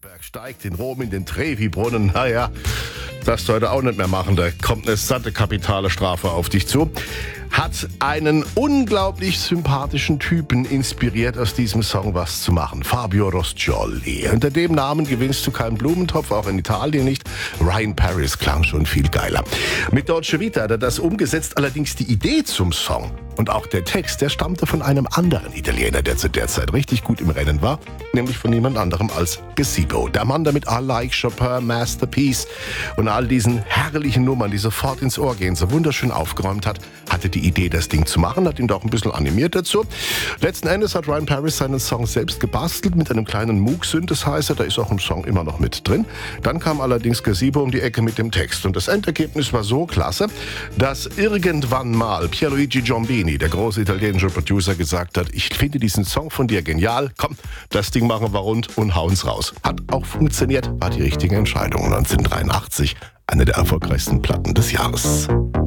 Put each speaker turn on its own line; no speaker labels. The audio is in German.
Berg steigt in Rom in den Trevi-Brunnen. Naja, das du heute auch nicht mehr machen. Da kommt eine satte kapitale Strafe auf dich zu. Hat einen unglaublich sympathischen Typen inspiriert, aus diesem Song was zu machen. Fabio Roscioli. Unter dem Namen gewinnst du keinen Blumentopf, auch in Italien nicht. Ryan Paris klang schon viel geiler. Mit Dolce Vita hat er das umgesetzt, allerdings die Idee zum Song und auch der Text, der stammte von einem anderen Italiener, der zu der Zeit richtig gut im Rennen war, nämlich von niemand anderem als Gazebo. Der Mann, der mit I Like Chopin, Masterpiece und all diesen herrlichen Nummern, die sofort ins Ohr gehen, so wunderschön aufgeräumt hat, hatte die Idee, das Ding zu machen, hat ihn da auch ein bisschen animiert dazu. Letzten Endes hat Ryan Paris seinen Song selbst gebastelt mit einem kleinen Moog-Synthesizer, da ist auch im Song immer noch mit drin. Dann kam allerdings Gazebo um die Ecke mit dem Text und das Endergebnis war so klasse, dass irgendwann mal Pierluigi Giombini, der große italienische Producer, gesagt hat, ich finde diesen Song von dir genial, komm, das Ding machen wir rund und hauen's raus. Hat auch funktioniert, war die richtige Entscheidung. 1983, eine der erfolgreichsten Platten des Jahres.